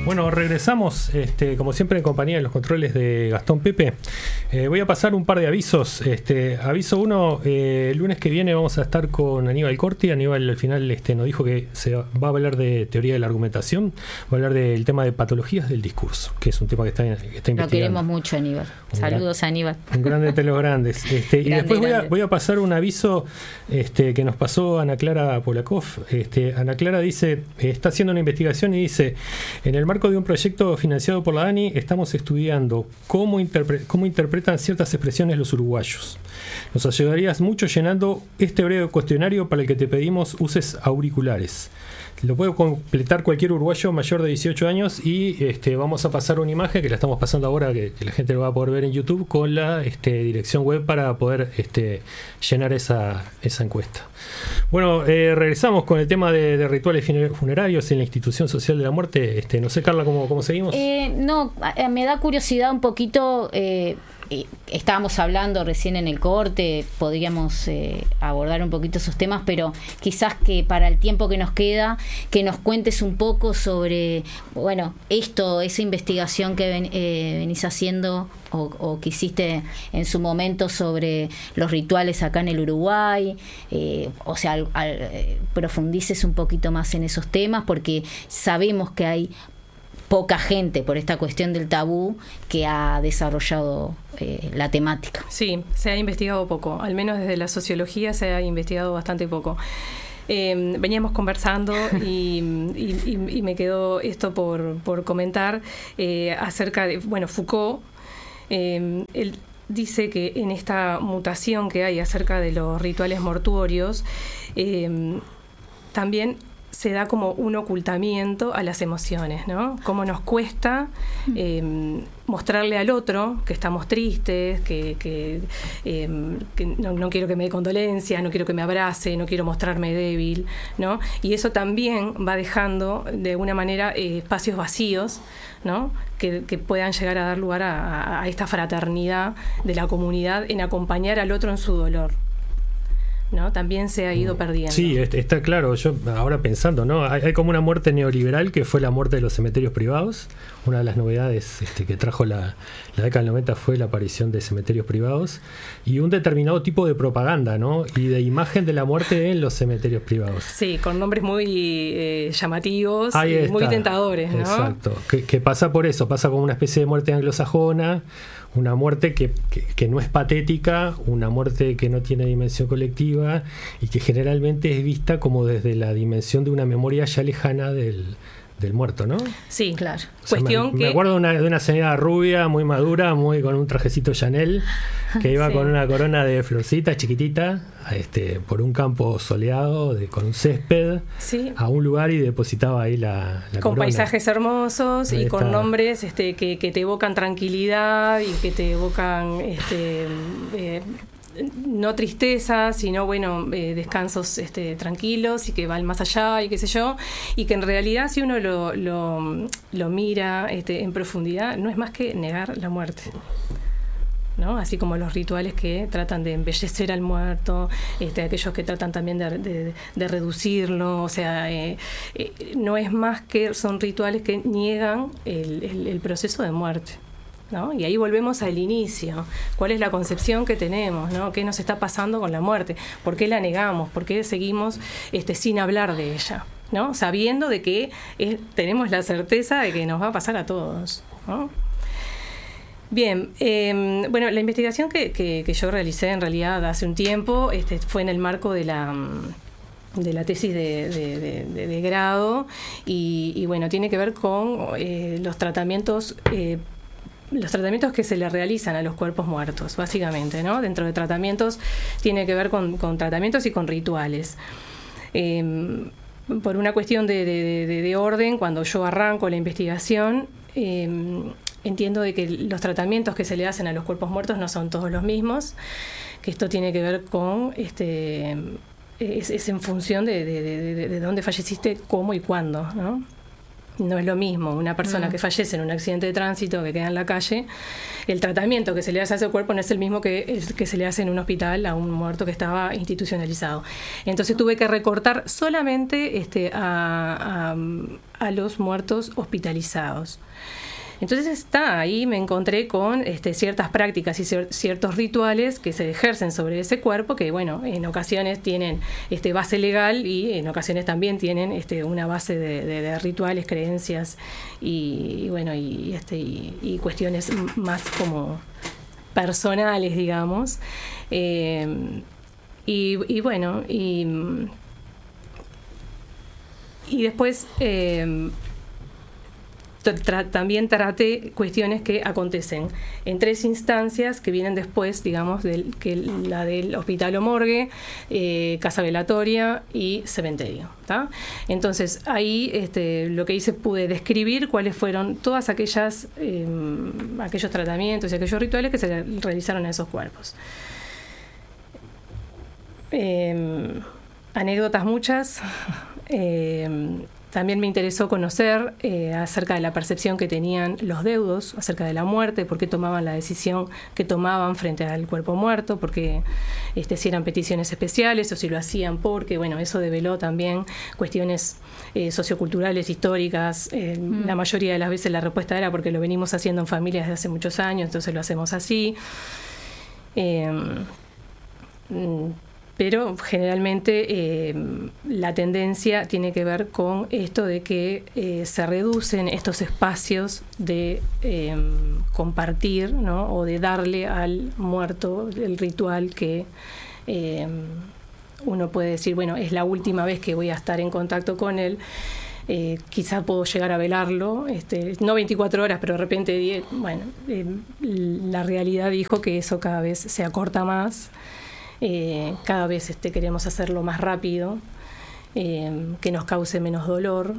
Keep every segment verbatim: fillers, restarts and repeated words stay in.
Bueno, regresamos, este, como siempre, en compañía de los controles de Gastón Pepe. Eh, voy a pasar un par de avisos. Este, aviso uno, eh, el lunes que viene vamos a estar con Aníbal Corti. Aníbal al final este, nos dijo que se va a hablar de teoría de la argumentación, va a hablar del tema de patologías del discurso, que es un tema que está, que está investigando. Lo queremos mucho, Aníbal. Un Saludos, gran, Aníbal. Un grande entre los grandes. Este, grande, y después voy a, grande. voy a pasar un aviso este, que nos pasó Ana Clara Polakov. Este, Ana Clara dice, eh, está haciendo una investigación y dice, en el marco de un proyecto financiado por la ANI, estamos estudiando cómo, interpre- cómo interpretan ciertas expresiones los uruguayos. Nos ayudarías mucho llenando este breve cuestionario para el que te pedimos uses auriculares. Lo puede completar cualquier uruguayo mayor de dieciocho años y este, vamos a pasar una imagen que la estamos pasando ahora, que, que la gente lo va a poder ver en YouTube, con la este, dirección web para poder este, llenar esa, esa encuesta. Bueno, eh, regresamos con el tema de, de rituales funerarios en la institución social de la muerte. Este, no sé, Carla, ¿cómo, cómo seguimos? Eh, no, me da curiosidad un poquito. Eh, estábamos hablando recién en el corte, podríamos eh, abordar un poquito esos temas, pero quizás que para el tiempo que nos queda, que nos cuentes un poco sobre, bueno, esto, esa investigación que ven, eh, venís haciendo o, o que hiciste en su momento sobre los rituales acá en el Uruguay, eh, o sea, al, al, eh, profundices un poquito más en esos temas, porque sabemos que hay poca gente por esta cuestión del tabú que ha desarrollado eh, la temática. Sí, se ha investigado poco, al menos desde la sociología se ha investigado bastante poco. Eh, veníamos conversando y, y, y me quedó esto por, por comentar eh, acerca de, bueno, Foucault, eh, él dice que en esta mutación que hay acerca de los rituales mortuorios, eh, también se da como un ocultamiento a las emociones, ¿no? Cómo nos cuesta eh, mostrarle al otro que estamos tristes, que, que, eh, que no, no quiero que me dé condolencia, no quiero que me abrace, no quiero mostrarme débil, ¿no? Y eso también va dejando de alguna manera eh, espacios vacíos, ¿no? Que, que puedan llegar a dar lugar a, a esta fraternidad de la comunidad en acompañar al otro en su dolor, ¿no? También se ha ido perdiendo. Sí, está claro. Yo ahora pensando, ¿no? Hay, hay como una muerte neoliberal que fue la muerte de los cementerios privados. Una de las novedades este, que trajo la, la década del noventa fue la aparición de cementerios privados y un determinado tipo de propaganda, ¿no? Y de imagen de la muerte en los cementerios privados. Sí, con nombres muy eh, llamativos Ahí y está. Muy tentadores, ¿no? Exacto. Que, que pasa por eso, pasa como una especie de muerte anglosajona, una muerte que, que, que no es patética, una muerte que no tiene dimensión colectiva y que generalmente es vista como desde la dimensión de una memoria ya lejana del, del muerto, ¿no? Sí, claro. O sea, Cuestión me, que... me acuerdo de una, de una señora rubia, muy madura, muy con un trajecito Chanel, que iba sí. con una corona de florcita chiquitita, este, por un campo soleado, de, con un césped, sí. a un lugar y depositaba ahí la, la con corona. Paisajes hermosos ahí y está. Con nombres este, que, que te evocan tranquilidad y que te evocan... Este, eh, no tristeza, sino bueno, eh, descansos este, tranquilos y que van más allá y qué sé yo, y que en realidad si uno lo, lo, lo mira este, en profundidad, no es más que negar la muerte, ¿no? Así como los rituales que tratan de embellecer al muerto, este, aquellos que tratan también de, de, de reducirlo, o sea, eh, eh, no es más que son rituales que niegan el, el, el proceso de muerte, ¿no? Y ahí volvemos al inicio. ¿Cuál es la concepción que tenemos, ¿no? ¿Qué nos está pasando con la muerte? ¿Por qué la negamos? ¿Por qué seguimos este, sin hablar de ella, ¿no? Sabiendo de que eh, tenemos la certeza de que nos va a pasar a todos, ¿no? Bien, eh, bueno, la investigación que, que, que yo realicé en realidad hace un tiempo este, fue en el marco de la... de la tesis de, de, de, de, de grado y, y bueno, tiene que ver con eh, los tratamientos eh, los tratamientos que se le realizan a los cuerpos muertos, básicamente, ¿no? Dentro de tratamientos tiene que ver con, con tratamientos y con rituales. Eh, por una cuestión de, de, de, de orden, cuando yo arranco la investigación, eh, entiendo de que los tratamientos que se le hacen a los cuerpos muertos no son todos los mismos, que esto tiene que ver con este es, es en función de, de, de, de, de dónde falleciste, cómo y cuándo, ¿no? No es lo mismo una persona mm. que fallece en un accidente de tránsito, que queda en la calle, el tratamiento que se le hace a ese cuerpo no es el mismo que el que se le hace en un hospital a un muerto que estaba institucionalizado. Entonces tuve que recortar solamente este, a, a, a los muertos hospitalizados. Entonces está ahí, me encontré con este, ciertas prácticas y cier- ciertos rituales que se ejercen sobre ese cuerpo, que bueno, en ocasiones tienen este, base legal y en ocasiones también tienen este, una base de, de, de rituales, creencias y, y bueno y, este, y, y cuestiones más como personales, digamos. Eh, y, y bueno, y, y después... Eh, Tra- también traté cuestiones que acontecen en tres instancias que vienen después, digamos, del, que la del hospital o morgue, eh, casa velatoria y cementerio, ¿tá? Entonces ahí este, lo que hice, pude describir cuáles fueron todas aquellas eh, aquellos tratamientos y aquellos rituales que se realizaron a esos cuerpos. Eh, anécdotas muchas. eh, También me interesó conocer eh, acerca de la percepción que tenían los deudos acerca de la muerte, por qué tomaban la decisión que tomaban frente al cuerpo muerto, porque este, si eran peticiones especiales o si lo hacían porque, bueno, eso develó también cuestiones eh, socioculturales, históricas. Eh, mm. La mayoría de las veces la respuesta era porque lo venimos haciendo en familias desde hace muchos años, entonces lo hacemos así. Eh, Pero generalmente eh, la tendencia tiene que ver con esto de que eh, se reducen estos espacios de eh, compartir, ¿no? O de darle al muerto el ritual que eh, uno puede decir, bueno, es la última vez que voy a estar en contacto con él. Eh, quizás puedo llegar a velarlo, este, no veinticuatro horas, pero de repente, diez, bueno, eh, la realidad dijo que eso cada vez se acorta más. Eh, cada vez este, queremos hacerlo más rápido, eh, que nos cause menos dolor.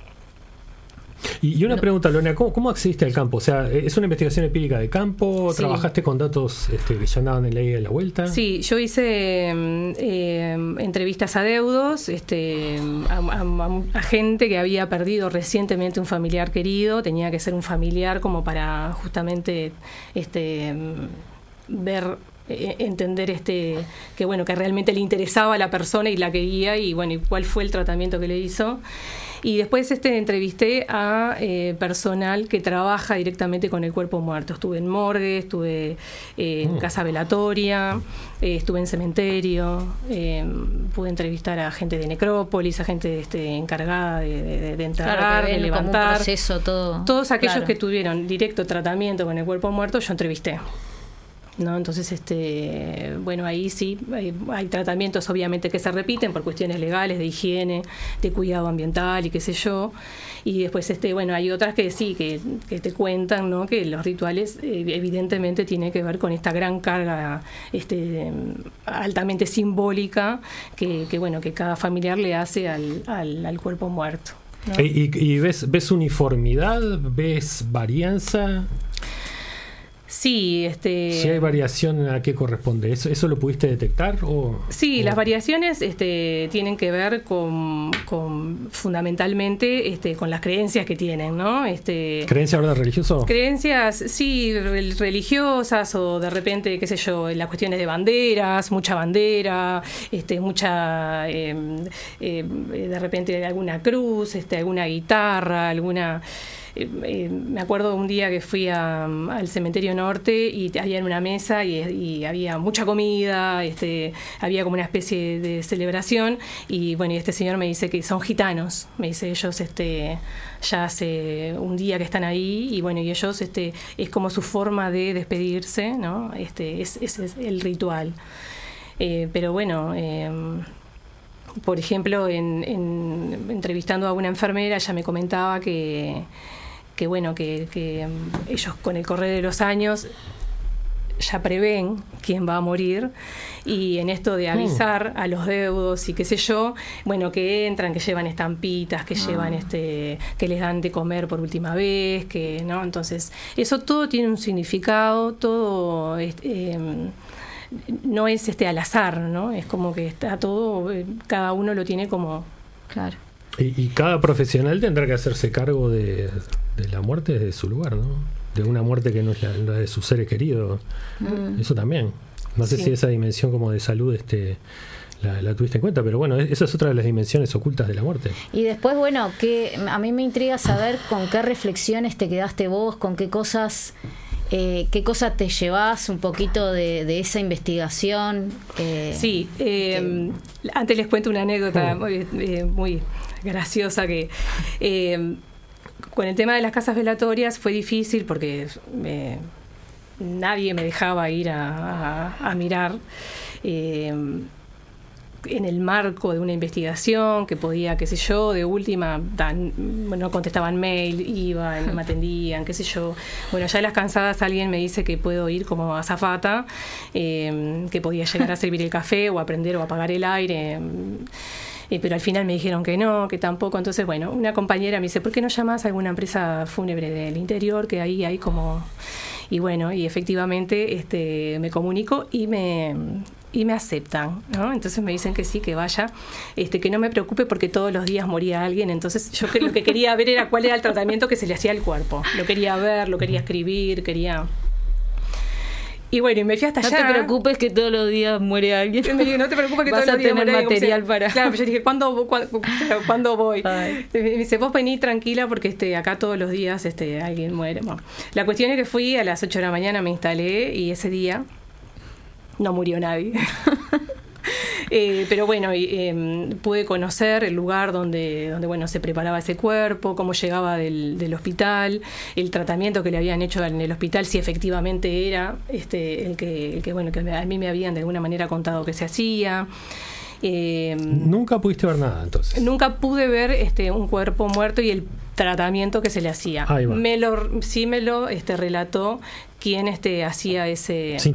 Y, y una no. pregunta, Lorena, ¿cómo, ¿cómo accediste al campo? O sea, ¿es una investigación empírica de campo? Sí. ¿Trabajaste con datos este, que ya andaban en la ida y la vuelta? Sí, yo hice eh, entrevistas a deudos, este, a, a, a gente que había perdido recientemente un familiar querido. Tenía que ser un familiar como para justamente este, ver... entender este que bueno que realmente le interesaba a la persona y la quería y bueno y cuál fue el tratamiento que le hizo. Y después este entrevisté a eh, personal que trabaja directamente con el cuerpo muerto. Estuve en morgue, estuve eh, en mm. casa velatoria, eh, estuve en cementerio, eh, pude entrevistar a gente de necrópolis, a gente este, encargada de, de, de enterrar, claro, de levantar. Como un proceso, todo. Todos aquellos claro. que tuvieron directo tratamiento con el cuerpo muerto, yo entrevisté. ¿No? Entonces, este, bueno, ahí sí hay, hay tratamientos obviamente que se repiten por cuestiones legales, de higiene, de cuidado ambiental y qué sé yo. Y después, este, bueno, hay otras que sí, que, que te cuentan, ¿no? Que los rituales eh, evidentemente tienen que ver con esta gran carga este, altamente simbólica que, que, bueno, que cada familiar le hace al, al, al cuerpo muerto, ¿no? ¿Y, y ves, ves uniformidad? ¿Ves varianza? Sí, este... Si hay variación, ¿a qué corresponde? ¿Eso, eso lo pudiste detectar? O, sí, o... las variaciones este, tienen que ver con, con fundamentalmente este, con las creencias que tienen, ¿no? Este, ¿Creencias ahora religiosas? Creencias, sí, religiosas o de repente, qué sé yo, en las cuestiones de banderas, mucha bandera, este, mucha, eh, eh, de repente alguna cruz, este, alguna guitarra, alguna... Eh, eh, me acuerdo un día que fui a, al cementerio norte y había una mesa y, y había mucha comida, este, había como una especie de celebración y bueno, y este señor me dice que son gitanos, me dice ellos este, ya hace un día que están ahí y bueno, y ellos este, es como su forma de despedirse, ¿no? Este, es, es, es el ritual. Eh, pero bueno... Eh, por ejemplo, en, en, entrevistando a una enfermera, ella me comentaba que, que bueno, que, que ellos con el correr de los años ya prevén quién va a morir y en esto de avisar mm. a los deudos y qué sé yo, bueno, que entran, que llevan estampitas, que ah. llevan este, que les dan de comer por última vez, que no, entonces eso todo tiene un significado, todo este, eh, no es este al azar, ¿no? Es como que está todo, cada uno lo tiene como... Claro. Y, y cada profesional tendrá que hacerse cargo de, de la muerte desde su lugar, ¿no? De una muerte que no es la, la de sus seres queridos. Mm. Eso también. No sé sí. si esa dimensión como de salud este, la, la tuviste en cuenta, pero bueno, esa es otra de las dimensiones ocultas de la muerte. Y después, bueno, que a mí me intriga saber con qué reflexiones te quedaste vos, con qué cosas... Eh, ¿Qué cosa te llevas un poquito de, de esa investigación? Eh, sí, eh, que... antes les cuento una anécdota muy, eh, muy graciosa que eh, con el tema de las casas velatorias fue difícil porque eh, nadie me dejaba ir a, a, a mirar. Eh, en el marco de una investigación que podía, qué sé yo, de última, dan, no contestaban mail, iban, me atendían, qué sé yo. Bueno, ya de las cansadas alguien me dice que puedo ir como azafata, eh, que podía llegar a servir el café o aprender o apagar el aire. Eh, pero al final me dijeron que no, que tampoco. Entonces, bueno, una compañera me dice, ¿por qué no llamas a alguna empresa fúnebre del interior? Que ahí hay como... Y bueno, y efectivamente este, me comunico y me... y me aceptan, ¿no? Entonces me dicen que sí, que vaya, este, que no me preocupe porque todos los días moría alguien. Entonces yo que, lo que quería ver era cuál era el tratamiento que se le hacía al cuerpo. Lo quería ver, lo quería escribir, quería... Y bueno, y me fui hasta no allá. No te preocupes que todos los días muere alguien. Me digo, no te preocupes que vas todos los días muere alguien. Vas a tener material se... para... Claro, pero yo dije, ¿cuándo, cuándo, ¿cuándo voy? Ay. Me dice, vos vení tranquila porque este, acá todos los días este, alguien muere. Bueno, la cuestión es que fui a las ocho de la mañana, me instalé y ese día no murió nadie. eh, pero bueno, eh, pude conocer el lugar donde, donde bueno, se preparaba ese cuerpo, cómo llegaba del, del hospital, el tratamiento que le habían hecho en el hospital, si efectivamente era este, el, que, el que, bueno, que a mí me habían de alguna manera contado que se hacía. Eh, nunca pudiste ver nada entonces. Nunca pude ver este, un cuerpo muerto y el tratamiento que se le hacía. Me lo, sí me lo este, relató quien este, hacía ese... Sin